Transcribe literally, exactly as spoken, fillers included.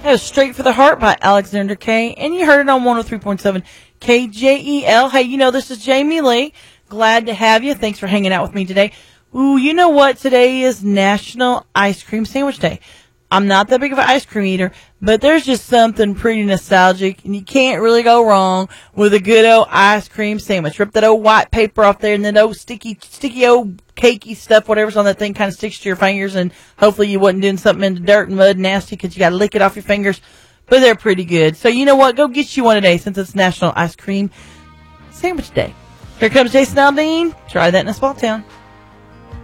That was Straight for the Heart by Alexander Kay, and you heard it on one oh three point seven K J E L. Hey, you know, this is Jamie Lee. Glad to have you. Thanks for hanging out with me today. Ooh, you know what? Today is National Ice Cream Sandwich Day. I'm not that big of an ice cream eater, but there's just something pretty nostalgic, and you can't really go wrong with a good old ice cream sandwich. Rip that old white paper off there, and then old sticky, sticky old cakey stuff, whatever's on that thing kind of sticks to your fingers, and hopefully you wasn't doing something in the dirt and mud nasty because you got to lick it off your fingers, but they're pretty good. So you know what? Go get you one today since it's National Ice Cream Sandwich Day. Here comes Jason Aldean. Try that in a small town.